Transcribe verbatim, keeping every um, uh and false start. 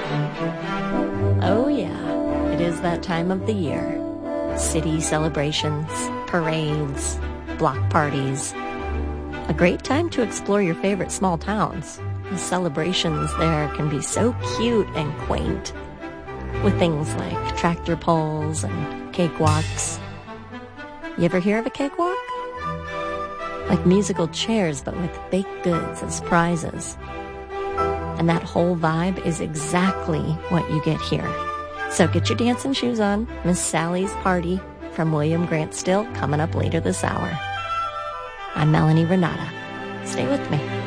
Oh yeah, it is that time of the year. City celebrations, parades, block parties. A great time to explore your favorite small towns. The celebrations there can be so cute and quaint, with things like tractor pulls and cakewalks. You ever hear of a cakewalk? Like musical chairs, but with baked goods as prizes. And that whole vibe is exactly what you get here. So get your dancing shoes on. Miss Sally's Party from William Grant Still coming up later this hour. I'm Melanie Renata. Stay with me.